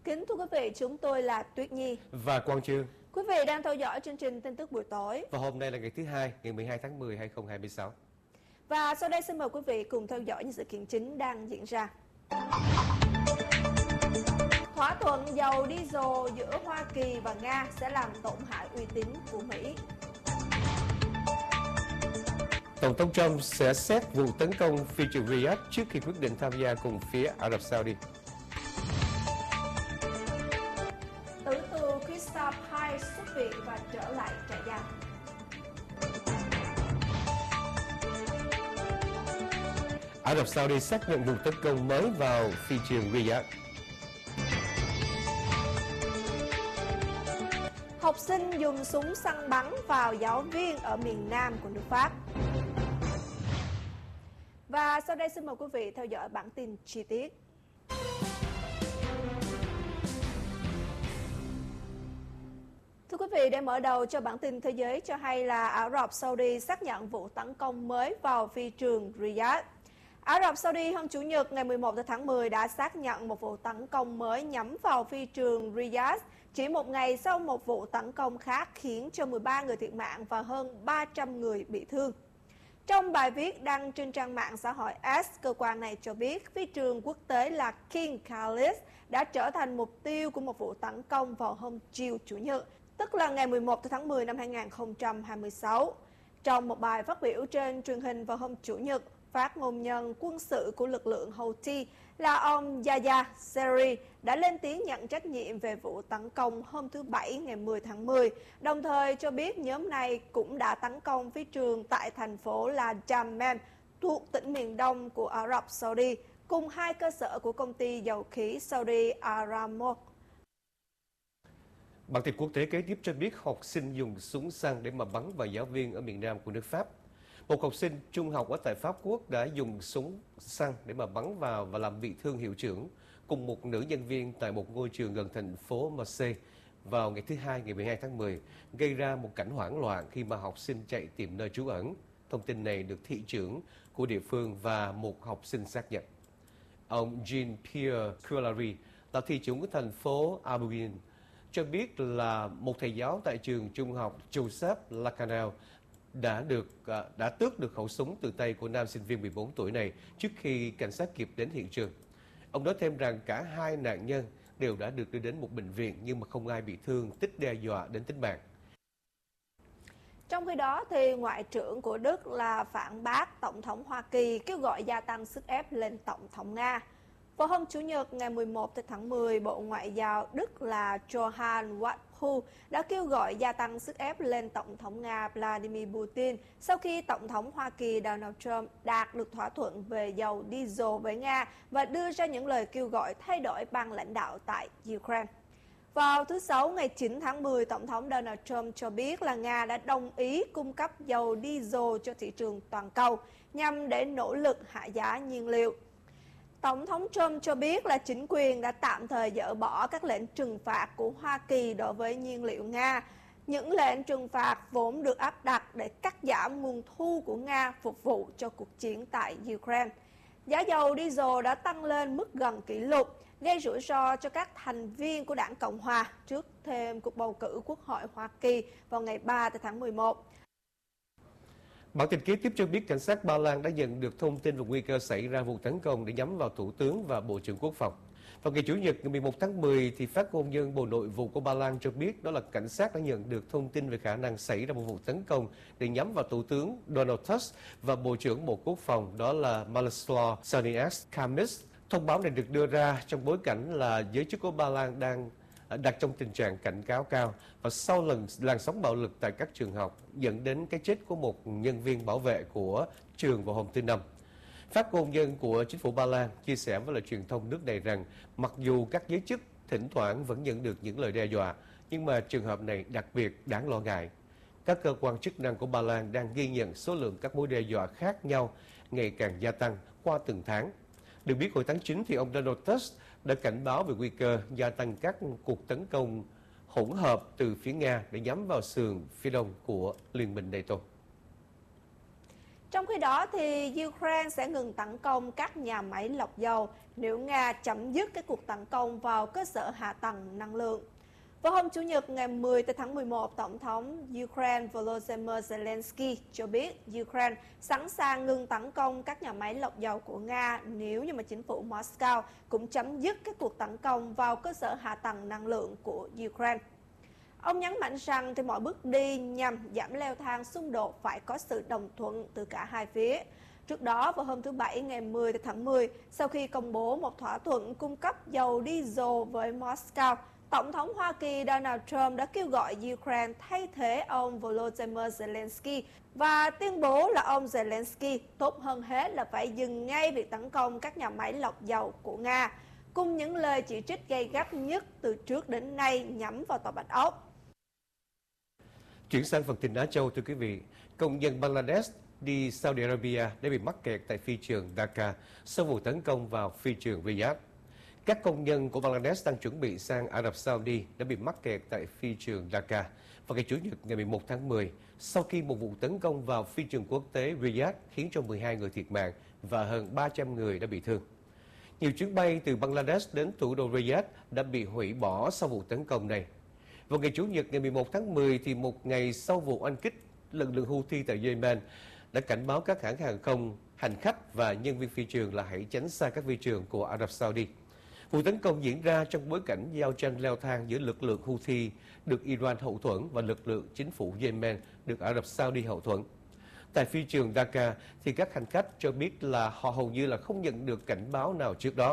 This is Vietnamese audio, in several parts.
Kính thưa quý vị, chúng tôi là Tuyết Nhi và Quang Chương. Quý vị đang theo dõi chương trình tin tức buổi tối. Và hôm nay là ngày thứ Hai, ngày 12 tháng 10, 2026. Và sau đây xin mời quý vị cùng theo dõi những sự kiện chính đang diễn ra. Thỏa thuận dầu diesel giữa Hoa Kỳ và Nga sẽ làm tổn hại uy tín của Mỹ. Tổng thống Trump sẽ xét vụ tấn công phi trường Riyadh trước khi quyết định tham gia cùng phía Ả Rập Saudi. Tử tù Christoph Hai xuất viện và trở lại trại giam. Ả Rập Saudi xác nhận vụ tấn công mới vào phi trường Riyadh. Học sinh dùng súng săn bắn vào giáo viên ở miền Nam của nước Pháp. Và sau đây xin mời quý vị theo dõi bản tin chi tiết. Thưa quý vị, để mở đầu cho bản tin thế giới cho hay là Ả Rập Saudi xác nhận vụ tấn công mới vào phi trường Riyadh. Ả Rập Saudi hôm Chủ nhật ngày 11 tháng 10 đã xác nhận một vụ tấn công mới nhắm vào phi trường Riyadh chỉ một ngày sau một vụ tấn công khác khiến cho 13 người thiệt mạng và hơn 300 người bị thương. Trong bài viết đăng trên trang mạng xã hội X, cơ quan này cho biết phi trường quốc tế là King Khalid đã trở thành mục tiêu của một vụ tấn công vào hôm chiều Chủ nhật, tức là ngày 11 tháng 10 năm 2026. Trong một bài phát biểu trên truyền hình vào hôm Chủ nhật, phát ngôn nhân quân sự của lực lượng Houthi là ông Yahya Seri đã lên tiếng nhận trách nhiệm về vụ tấn công hôm thứ Bảy ngày 10 tháng 10, đồng thời cho biết nhóm này cũng đã tấn công phi trường tại thành phố là Dammam thuộc tỉnh miền đông của Ả Rập Saudi, cùng hai cơ sở của công ty dầu khí Saudi Aramco. Bản tin quốc tế kế tiếp cho biết học sinh dùng súng săn để mà bắn vào giáo viên ở miền Nam của nước Pháp. Một học sinh trung học ở tại Pháp Quốc đã dùng súng săn để mà bắn vào và làm bị thương hiệu trưởng cùng một nữ nhân viên tại một ngôi trường gần thành phố Marseille vào ngày thứ Hai, ngày 12 tháng 10, gây ra một cảnh hoảng loạn khi mà học sinh chạy tìm nơi trú ẩn. Thông tin này được thị trưởng của địa phương và một học sinh xác nhận. Ông Jean-Pierre Coulary là thị trưởng của thành phố Aubin cho biết là một thầy giáo tại trường trung học Joseph Lacanau đã tước được khẩu súng từ tay của nam sinh viên 14 tuổi này trước khi cảnh sát kịp đến hiện trường. Ông nói thêm rằng cả hai nạn nhân đều đã được đưa đến một bệnh viện nhưng mà không ai bị thương, tích đe dọa đến tính mạng. Trong khi đó, thì Ngoại trưởng của Đức là phản bác Tổng thống Hoa Kỳ kêu gọi gia tăng sức ép lên Tổng thống Nga. Vào hôm Chủ nhật ngày 11 tháng 10, Bộ Ngoại giao Đức là Johann Wadephul đã kêu gọi gia tăng sức ép lên Tổng thống Nga Vladimir Putin sau khi Tổng thống Hoa Kỳ Donald Trump đạt được thỏa thuận về dầu diesel với Nga và đưa ra những lời kêu gọi thay đổi ban lãnh đạo tại Ukraine. Vào thứ Sáu ngày 9 tháng 10, Tổng thống Donald Trump cho biết là Nga đã đồng ý cung cấp dầu diesel cho thị trường toàn cầu nhằm để nỗ lực hạ giá nhiên liệu. Tổng thống Trump cho biết là chính quyền đã tạm thời dỡ bỏ các lệnh trừng phạt của Hoa Kỳ đối với nhiên liệu Nga. Những lệnh trừng phạt vốn được áp đặt để cắt giảm nguồn thu của Nga phục vụ cho cuộc chiến tại Ukraine. Giá dầu diesel đã tăng lên mức gần kỷ lục, gây rủi ro cho các thành viên của Đảng Cộng Hòa trước thêm cuộc bầu cử Quốc hội Hoa Kỳ vào ngày 3 tháng 11. Bản tin kế tiếp cho biết cảnh sát Ba Lan đã nhận được thông tin về nguy cơ xảy ra vụ tấn công để nhắm vào Thủ tướng và Bộ trưởng Quốc phòng. Vào ngày Chủ nhật ngày 11 tháng 10, thì phát ngôn nhân Bộ Nội vụ của Ba Lan cho biết đó là cảnh sát đã nhận được thông tin về khả năng xảy ra một vụ tấn công để nhắm vào Thủ tướng Donald Tusk và Bộ trưởng Bộ Quốc phòng đó là Miroslav Šarīnskis. Thông báo này được đưa ra trong bối cảnh là giới chức của Ba Lan đang đặt trong tình trạng cảnh cáo cao và sau làn sóng bạo lực tại các trường học dẫn đến cái chết của một nhân viên bảo vệ của trường vào hôm thứ Năm. Phát ngôn nhân của chính phủ Ba Lan chia sẻ với lại truyền thông nước này rằng mặc dù các giới chức thỉnh thoảng vẫn nhận được những lời đe dọa, nhưng mà trường hợp này đặc biệt đáng lo ngại. Các cơ quan chức năng của Ba Lan đang ghi nhận số lượng các mối đe dọa khác nhau ngày càng gia tăng qua từng tháng. Được biết hồi tháng 9 thì ông Donald Tusk đã cảnh báo về nguy cơ gia tăng các cuộc tấn công hỗn hợp từ phía Nga để nhắm vào sườn phía đông của Liên minh NATO. Trong khi đó, thì Ukraine sẽ ngừng tấn công các nhà máy lọc dầu nếu Nga chấm dứt cái cuộc tấn công vào cơ sở hạ tầng năng lượng. Vào hôm Chủ nhật ngày 10 tháng 11, Tổng thống Ukraine Volodymyr Zelensky cho biết Ukraine sẵn sàng ngừng tấn công các nhà máy lọc dầu của Nga nếu như mà chính phủ Moscow cũng chấm dứt cái cuộc tấn công vào cơ sở hạ tầng năng lượng của Ukraine. Ông nhấn mạnh rằng thì mọi bước đi nhằm giảm leo thang xung đột phải có sự đồng thuận từ cả hai phía. Trước đó, vào hôm thứ Bảy ngày 10 tháng 10, sau khi công bố một thỏa thuận cung cấp dầu diesel với Moscow, Tổng thống Hoa Kỳ Donald Trump đã kêu gọi Ukraine thay thế ông Volodymyr Zelensky và tuyên bố là ông Zelensky tốt hơn hết là phải dừng ngay việc tấn công các nhà máy lọc dầu của Nga, cùng những lời chỉ trích gay gắt nhất từ trước đến nay nhắm vào Tòa Bạch Ốc. Chuyển sang phần tin Á Châu, thưa quý vị, công dân Bangladesh đi Saudi Arabia đã bị mắc kẹt tại phi trường Dhaka sau vụ tấn công vào phi trường Riyadh. Các công nhân của Bangladesh đang chuẩn bị sang Ả Rập Saudi đã bị mắc kẹt tại phi trường Dhaka vào ngày Chủ nhật ngày 11 tháng 10 sau khi một vụ tấn công vào phi trường quốc tế Riyadh khiến cho 12 người thiệt mạng và hơn 300 người đã bị thương. Nhiều chuyến bay từ Bangladesh đến thủ đô Riyadh đã bị hủy bỏ sau vụ tấn công này. Vào ngày Chủ nhật ngày 11 tháng 10, thì một ngày sau vụ oanh kích, lực lượng Houthi tại Yemen đã cảnh báo các hãng hàng không, hành khách và nhân viên phi trường là hãy tránh xa các phi trường của Ả Rập Saudi. Vụ tấn công diễn ra trong bối cảnh giao tranh leo thang giữa lực lượng Houthi được Iran hậu thuẫn và lực lượng chính phủ Yemen được Ả Rập Saudi hậu thuẫn. Tại phi trường Dhaka, thì các hành khách cho biết là họ hầu như là không nhận được cảnh báo nào trước đó.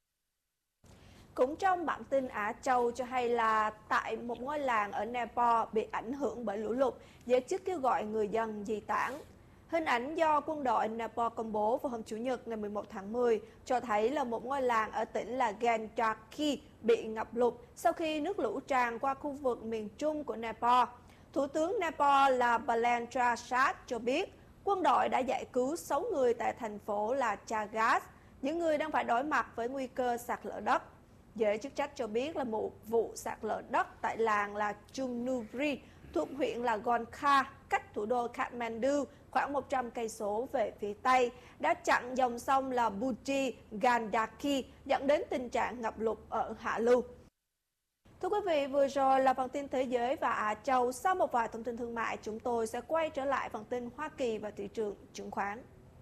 Cũng trong bản tin Á Châu cho hay là tại một ngôi làng ở Nepal bị ảnh hưởng bởi lũ lụt, giới chức kêu gọi người dân di tản. Hình ảnh do quân đội Nepal công bố vào hôm Chủ nhật ngày 11 tháng 10 cho thấy là một ngôi làng ở tỉnh là Gandaki bị ngập lụt sau khi nước lũ tràn qua khu vực miền trung của Nepal. Thủ tướng Nepal là Balendra Shah cho biết quân đội đã giải cứu 6 người tại thành phố là Chagas, những người đang phải đối mặt với nguy cơ sạt lở đất. Giới chức trách cho biết là một vụ sạt lở đất tại làng là Chumnuvri thuộc huyện là Gonkha, cách thủ đô Kathmandu khoảng 100 cây số về phía tây, đã chặn dòng sông là Bhuti Gandaki, dẫn đến tình trạng ngập lụt ở hạ lưu. Thưa quý vị, vừa rồi là phần tin thế giới và Á Châu. Sau một vài thông tin thương mại, chúng tôi sẽ quay trở lại phần tin Hoa Kỳ và thị trường chứng khoán.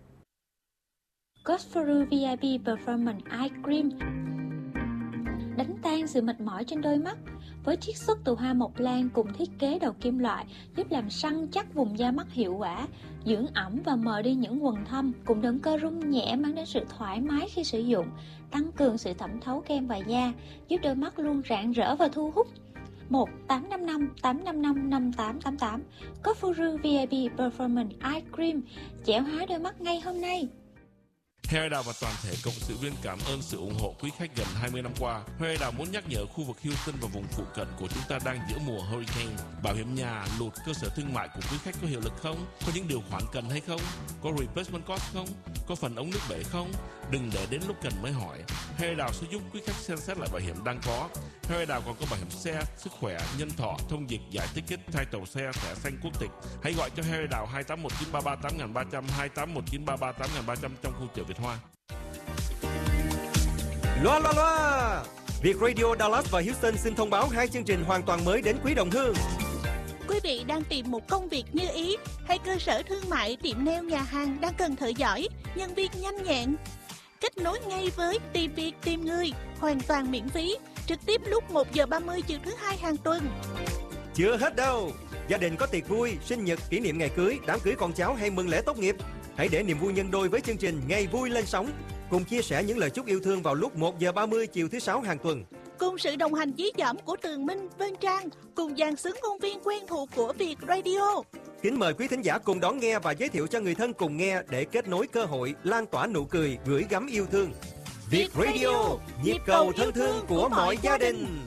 Godfrey VIP Performance Eye Cream đánh tan sự mệt mỏi trên đôi mắt với chiết xuất từ hoa mộc lan cùng thiết kế đầu kim loại giúp làm săn chắc vùng da mắt hiệu quả, dưỡng ẩm và mờ đi những quầng thâm, cùng động cơ rung nhẹ mang đến sự thoải mái khi sử dụng, tăng cường sự thẩm thấu kem và da, giúp đôi mắt luôn rạng rỡ và thu hút. 1-855-855-5888 Godfrey VIP Performance Eye Cream trẻ hóa đôi mắt ngay hôm nay. Hoa Đào và toàn thể cộng sự viên cảm ơn sự ủng hộ quý khách gần 20 năm qua. Hoa Đào muốn nhắc nhở khu vực Houston và vùng phụ cận của chúng ta đang giữa mùa hurricane. Bảo hiểm nhà, lụt, cơ sở thương mại của quý khách có hiệu lực không? Có những điều khoản cần hay không? Có replacement cost không? Có phần ống nước bể không? Đừng để đến lúc cần mới hỏi. Hoa Đào sẽ giúp quý khách xem xét lại bảo hiểm đang có. Hoa Đào còn có bảo hiểm xe, sức khỏe, nhân thọ, thông dịch, giải ticket, title xe, thẻ xanh quốc tịch. Hãy gọi cho Hoa Đào 2819338300, 2819338300 trong khu chợ Việt Hoa. Loa loa loa! Việt Radio Dallas và Houston xin thông báo 2 chương trình hoàn toàn mới đến quý đồng hương. Quý vị đang tìm một công việc như ý hay cơ sở thương mại, tiệm nail, nhà hàng đang cần thợ giỏi, nhân viên nhanh nhẹn? Kết nối ngay với Tìm Việc Tìm Người, hoàn toàn miễn phí, trực tiếp lúc 1 giờ 30 chiều thứ Hai hàng tuần. Chưa hết đâu! Gia đình có tiệc vui, sinh nhật, kỷ niệm ngày cưới, đám cưới con cháu hay mừng lễ tốt nghiệp. Hãy để niềm vui nhân đôi với chương trình Ngày Vui lên sóng. Cùng chia sẻ những lời chúc yêu thương vào lúc 1 giờ 30 chiều thứ Sáu hàng tuần. Cùng sự đồng hành dí dỏm của Tường Minh, Vân Trang, cùng dàn xứng ngôn viên quen thuộc của Việt Radio. Kính mời quý thính giả cùng đón nghe và giới thiệu cho người thân cùng nghe để kết nối cơ hội, lan tỏa nụ cười, gửi gắm yêu thương. Việt Radio, nhịp cầu thân thương của mọi gia đình.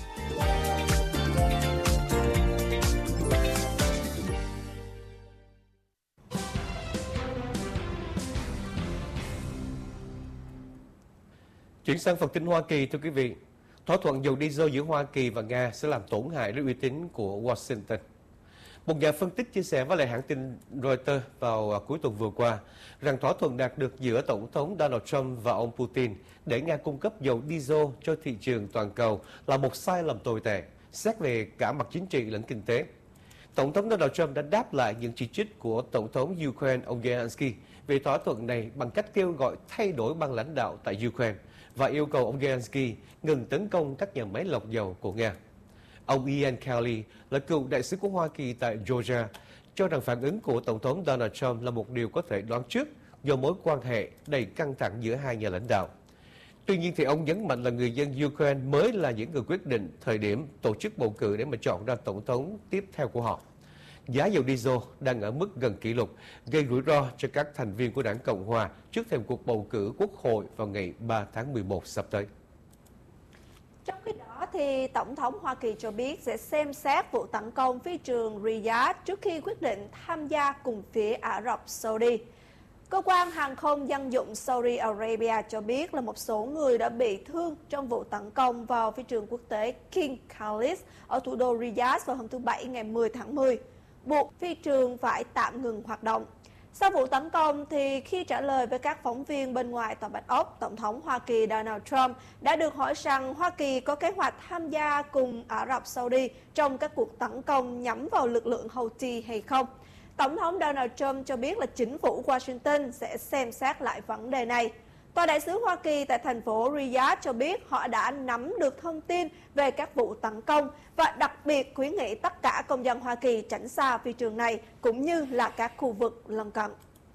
Chuyển sang phần tin Hoa Kỳ, thưa quý vị. Thỏa thuận dầu diesel giữa Hoa Kỳ và Nga sẽ làm tổn hại đến uy tín của Washington. Một nhà phân tích chia sẻ với lại hãng tin Reuters vào cuối tuần vừa qua rằng thỏa thuận đạt được giữa Tổng thống Donald Trump và ông Putin để Nga cung cấp dầu diesel cho thị trường toàn cầu là một sai lầm tồi tệ, xét về cả mặt chính trị lẫn kinh tế. Tổng thống Donald Trump đã đáp lại những chỉ trích của Tổng thống Ukraine ông Zelensky về thỏa thuận này bằng cách kêu gọi thay đổi ban lãnh đạo tại Ukraine và yêu cầu ông Zelensky ngừng tấn công các nhà máy lọc dầu của Nga. Ông Ian Kelly là cựu đại sứ của Hoa Kỳ tại Georgia cho rằng phản ứng của Tổng thống Donald Trump là một điều có thể đoán trước do mối quan hệ đầy căng thẳng giữa hai nhà lãnh đạo. Tuy nhiên thì ông nhấn mạnh là người dân Ukraine mới là những người quyết định thời điểm tổ chức bầu cử để mà chọn ra tổng thống tiếp theo của họ. Giá dầu diesel đang ở mức gần kỷ lục, gây rủi ro cho các thành viên của đảng Cộng hòa trước thềm cuộc bầu cử Quốc hội vào ngày 3 tháng 11 sắp tới. Trong khi đó, thì Tổng thống Hoa Kỳ cho biết sẽ xem xét vụ tấn công phi trường Riyadh trước khi quyết định tham gia cùng phía Ả Rập Saudi. Cơ quan hàng không dân dụng Saudi Arabia cho biết là một số người đã bị thương trong vụ tấn công vào phi trường quốc tế King Khalid ở thủ đô Riyadh vào hôm thứ Bảy ngày 10 tháng 10, buộc phi trường phải tạm ngừng hoạt động. Sau vụ tấn công, thì khi trả lời với các phóng viên bên ngoài Tòa Bạch Ốc, Tổng thống Hoa Kỳ Donald Trump đã được hỏi rằng Hoa Kỳ có kế hoạch tham gia cùng Ả Rập Saudi trong các cuộc tấn công nhắm vào lực lượng Houthi hay không. Tổng thống Donald Trump cho biết là chính phủ Washington sẽ xem xét lại vấn đề này. Tòa đại sứ Hoa Kỳ tại thành phố Riyadh cho biết họ đã nắm được thông tin về các vụ tấn công và đặc biệt khuyến nghị tất cả công dân Hoa Kỳ tránh xa phi trường này cũng như là các khu vực lân cận.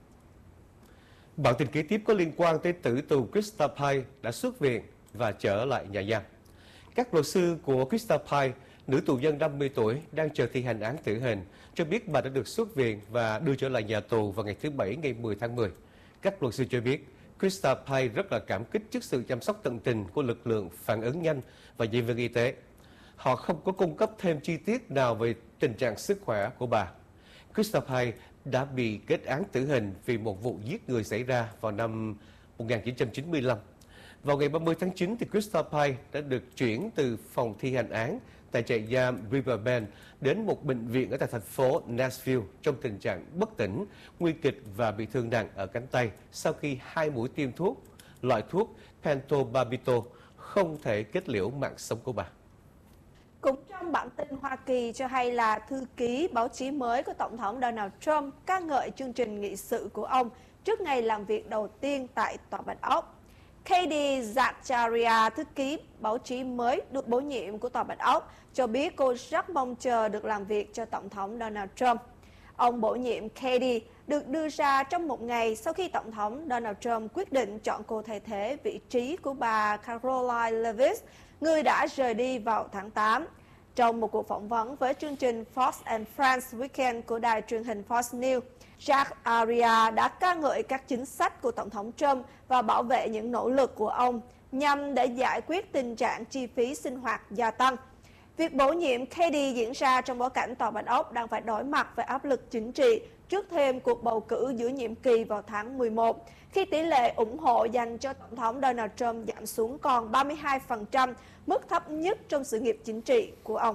Bản tin kế tiếp có liên quan tới tử tù Krista Pai đã xuất viện và trở lại nhà giam. Các luật sư của Krista Pai, nữ tù nhân 50 tuổi đang chờ thi hành án tử hình, cho biết bà đã được xuất viện và đưa trở lại nhà tù vào ngày thứ Bảy ngày 10 tháng 10. Các luật sư cho biết Krista Pai rất là cảm kích trước sự chăm sóc tận tình của lực lượng phản ứng nhanh và nhân viên y tế. Họ không có cung cấp thêm chi tiết nào về tình trạng sức khỏe của bà. Krista Pai đã bị kết án tử hình vì một vụ giết người xảy ra vào năm 1995. Vào ngày 30 tháng 9, thì Krista Pai đã được chuyển từ phòng thi hành án tại trại giam Riverbend đến một bệnh viện ở tại thành phố Nashville trong tình trạng bất tỉnh, nguy kịch và bị thương nặng ở cánh tay sau khi 2 mũi tiêm thuốc, loại thuốc Pentobarbital không thể kết liễu mạng sống của bà. Cũng trong bản tin Hoa Kỳ cho hay là thư ký báo chí mới của Tổng thống Donald Trump ca ngợi chương trình nghị sự của ông trước ngày làm việc đầu tiên tại Tòa Bạch Ốc. Katie Zakaria, thư ký báo chí mới được bổ nhiệm của Tòa Bạch Ốc, cho biết cô rất mong chờ được làm việc cho Tổng thống Donald Trump. Ông bổ nhiệm Katie được đưa ra trong một ngày sau khi Tổng thống Donald Trump quyết định chọn cô thay thế vị trí của bà Caroline Levitt, người đã rời đi vào tháng 8. Trong một cuộc phỏng vấn với chương trình Fox and Friends Weekend của đài truyền hình Fox News, Zakaria đã ca ngợi các chính sách của Tổng thống Trump và bảo vệ những nỗ lực của ông nhằm để giải quyết tình trạng chi phí sinh hoạt gia tăng. Việc bổ nhiệm Katie diễn ra trong bối cảnh Tòa Bạch Ốc đang phải đối mặt với áp lực chính trị trước thêm cuộc bầu cử giữa nhiệm kỳ vào tháng 11, khi tỷ lệ ủng hộ dành cho Tổng thống Donald Trump giảm xuống còn 32%, mức thấp nhất trong sự nghiệp chính trị của ông.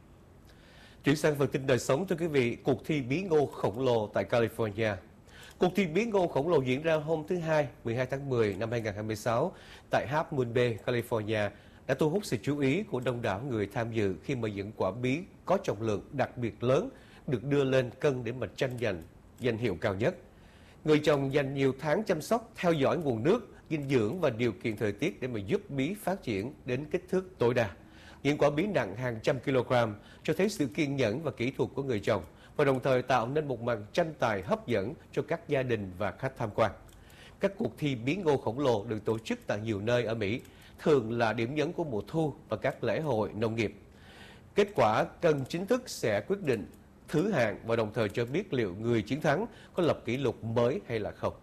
Chuyển sang phần tin đời sống, thưa quý vị, cuộc thi bí ngô khổng lồ tại California. Cuộc thi bí ngô khổng lồ diễn ra hôm thứ Hai, 12 tháng 10 năm 2026 tại Half Moon Bay, California, đã thu hút sự chú ý của đông đảo người tham dự khi mà những quả bí có trọng lượng đặc biệt lớn được đưa lên cân để mà tranh giành danh hiệu cao nhất. Người trồng dành nhiều tháng chăm sóc, theo dõi nguồn nước, dinh dưỡng và điều kiện thời tiết để mà giúp bí phát triển đến kích thước tối đa. Những quả bí nặng hàng trăm kg cho thấy sự kiên nhẫn và kỹ thuật của người trồng và đồng thời tạo nên một màn tranh tài hấp dẫn cho các gia đình và khách tham quan. Các cuộc thi bí ngô khổng lồ được tổ chức tại nhiều nơi ở Mỹ, thường là điểm nhấn của mùa thu và các lễ hội nông nghiệp. Kết quả cân chính thức sẽ quyết định thứ hạng và đồng thời cho biết liệu người chiến thắng có lập kỷ lục mới hay là không.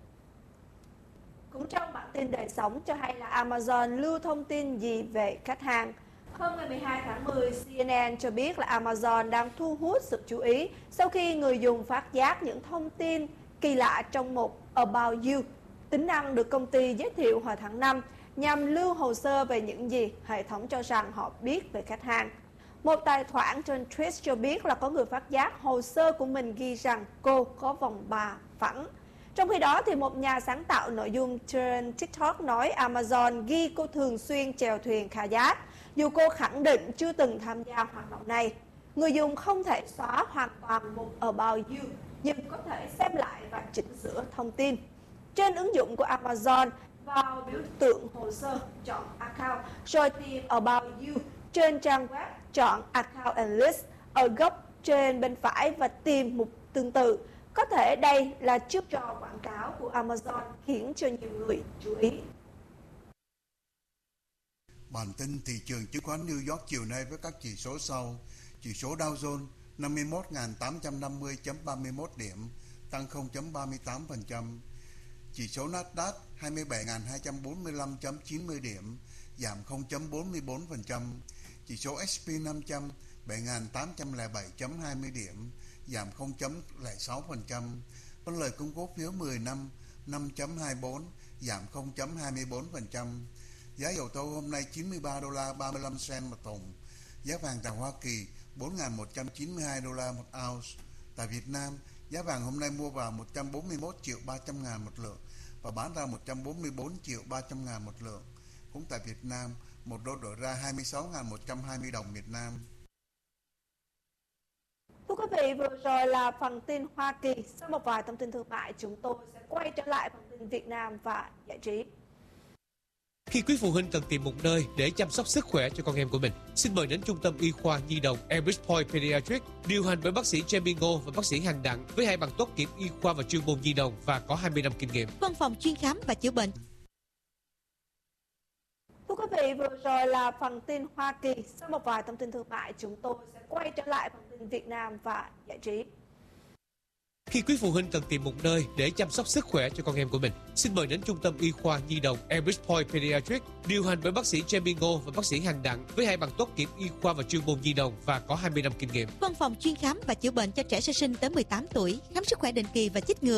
Cũng trong bản tin đời sống cho hay là Amazon lưu thông tin gì về khách hàng. Hôm ngày 12 tháng 10, CNN cho biết là Amazon đang thu hút sự chú ý sau khi người dùng phát giác những thông tin kỳ lạ trong một About You. Tính năng được công ty giới thiệu hồi tháng 5 nhằm lưu hồ sơ về những gì hệ thống cho rằng họ biết về khách hàng. Một tài khoản trên Twitch cho biết là có người phát giác hồ sơ của mình ghi rằng cô có vòng 3 phẳng. Trong khi đó, thì một nhà sáng tạo nội dung trên TikTok nói Amazon ghi cô thường xuyên chèo thuyền kayak, dù cô khẳng định chưa từng tham gia hoạt động này. Người dùng không thể xóa hoàn toàn một About You, nhưng có thể xem lại và chỉnh sửa thông tin. Trên ứng dụng của Amazon, vào biểu tượng hồ sơ, chọn Account, rồi tìm About You. Trên trang web, chọn Account and List ở góc trên bên phải và tìm mục tương tự. Có thể đây là chiêu trò quảng cáo của Amazon khiến cho nhiều người chú ý. Bản tin thị trường chứng khoán New York chiều nay với các chỉ số sau. Chỉ số Dow Jones 51.850.31 điểm, tăng 0.38%. Chỉ số Nasdaq 27.245.90 điểm, giảm 0.44%. Chỉ số S&P 500 7.807.20 điểm, giảm 0.06%. Phân lời cung cổ phiếu 10 năm 5.24, giảm 0.24%. Giá dầu thô hôm nay $93.35 một thùng. Giá vàng tại Hoa Kỳ 4.192 đô la một ounce. Tại Việt Nam, giá vàng hôm nay mua vào 141.300.000 một lượng và bán ra 144.300.000 một lượng. Cũng tại Việt Nam, một đô đổi ra 26.120 đồng Việt Nam. Thưa quý vị, vừa rồi là phần tin Hoa Kỳ. Sau một vài thông tin thương mại, chúng tôi sẽ quay trở lại phần tin Việt Nam và giải trí. Khi quý phụ huynh cần tìm một nơi để chăm sóc sức khỏe cho con em của mình, xin mời đến Trung tâm Y khoa Nhi đồng Elbridge Point Pediatrics, điều hành bởi bác sĩ Jamie Ngô và bác sĩ Hành Đặng với 2 bằng tốt nghiệp y khoa và chuyên môn nhi đồng và có 20 năm kinh nghiệm. Văn phòng chuyên khám và chữa bệnh. Thưa quý vị, vừa rồi là phần tin Hoa Kỳ. Sau một vài thông tin thương mại, chúng tôi sẽ quay trở lại phần tin Việt Nam và giải trí. Khi quý phụ huynh cần tìm một nơi để chăm sóc sức khỏe cho con em của mình, xin mời đến Trung tâm Y khoa Nhi đồng Elbridge Point Pediatrics, điều hành bởi bác sĩ Jamie Ngô và bác sĩ Hành Đặng với 2 bằng tốt nghiệp y khoa và chuyên môn nhi đồng và có 20 năm kinh nghiệm. Văn phòng chuyên khám và chữa bệnh cho trẻ sơ sinh tới 18 tuổi, khám sức khỏe định kỳ và chích ngừa.